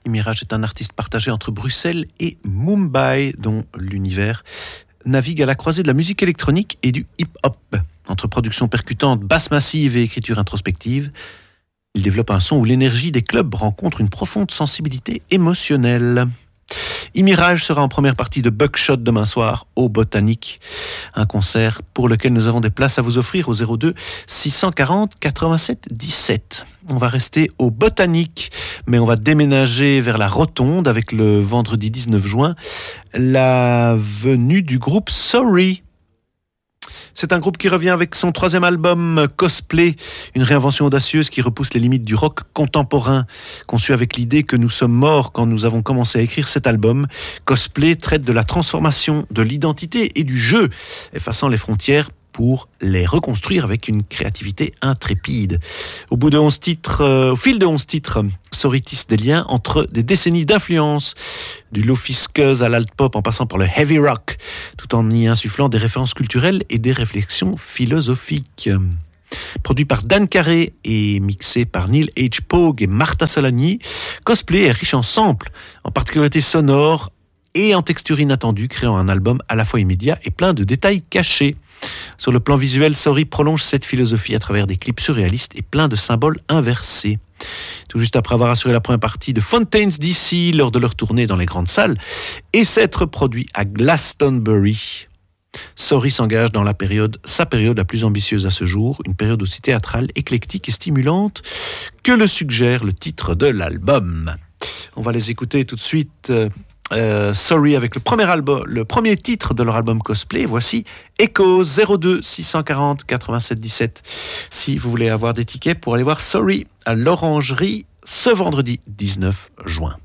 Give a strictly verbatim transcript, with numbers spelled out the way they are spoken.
Imiraj est un artiste partagé entre Bruxelles et Mumbai, dont l'univers navigue à la croisée de la musique électronique et du hip-hop. Entre production percutante, basse massive et écriture introspective, il développe un son où l'énergie des clubs rencontre une profonde sensibilité émotionnelle. Imiraj sera en première partie de Buckshot demain soir au Botanique, un concert pour lequel nous avons des places à vous offrir au zéro deux six cent quarante quatre-vingt-sept dix-sept. On va rester au Botanique, mais on va déménager vers la Rotonde avec le vendredi dix-neuf juin la venue du groupe Sorry. C'est un groupe qui revient avec son troisième album Cosplay, une réinvention audacieuse qui repousse les limites du rock contemporain, conçu avec l'idée que nous sommes morts quand nous avons commencé à écrire cet album. Cosplay traite de la transformation de l'identité et du jeu, effaçant les frontières pour les reconstruire avec une créativité intrépide. Au bout de onze titres, euh, au fil de onze titres, Sorry tisse des liens entre des décennies d'influence, du lofi scuzz à l'alt-pop en passant par le heavy rock, tout en y insufflant des références culturelles et des réflexions philosophiques. Produit par Dan Carey et mixé par Neil H. Pogue et Marta Solani, Cosplay est riche en samples, en particularités sonores et en textures inattendues, créant un album à la fois immédiat et plein de détails cachés. Sur le plan visuel, Sorry prolonge cette philosophie à travers des clips surréalistes et plein de symboles inversés. Tout juste après avoir assuré la première partie de Fountains D C lors de leur tournée dans les grandes salles et s'être produit à Glastonbury, Sorry s'engage dans la période, sa période la plus ambitieuse à ce jour, une période aussi théâtrale, éclectique et stimulante que le suggère le titre de l'album. On va les écouter tout de suite. Euh, Sorry avec le premier album, le premier titre de leur album Cosplay. Voici Echo zéro deux six cent quarante quatre-vingt-sept dix-sept. Si vous voulez avoir des tickets pour aller voir Sorry à l'Orangerie ce vendredi dix-neuf juin.